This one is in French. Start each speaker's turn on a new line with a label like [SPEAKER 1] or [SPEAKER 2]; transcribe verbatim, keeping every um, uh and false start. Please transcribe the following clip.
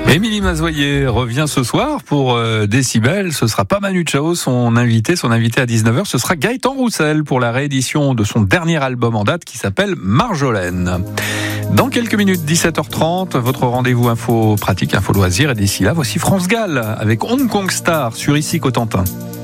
[SPEAKER 1] Émilie Mazoyer revient ce soir pour euh, Décibel. Ce sera pas Manu Chao, son invité. Son invité à dix-neuf heures, ce sera Gaëtan Roussel pour la réédition de son dernier album en date qui s'appelle Marjolaine. Dans quelques minutes, dix-sept heures trente, votre rendez-vous info pratique, info loisir. Et d'ici là, voici France Gall avec Hong Kong Star sur Ici Cotentin.